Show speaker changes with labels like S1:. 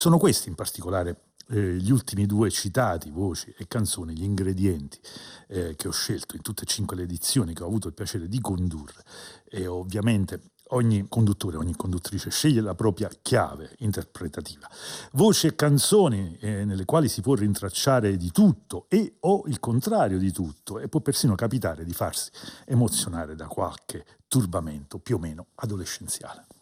S1: Sono questi in particolare gli ultimi due citati, voci e canzoni, gli ingredienti che ho scelto in tutte e 5 le edizioni che ho avuto il piacere di condurre. E ovviamente ogni conduttore, ogni conduttrice sceglie la propria chiave interpretativa. Voci e canzoni nelle quali si può rintracciare di tutto e o il contrario di tutto, e può persino capitare di farsi emozionare da qualche turbamento più o meno adolescenziale.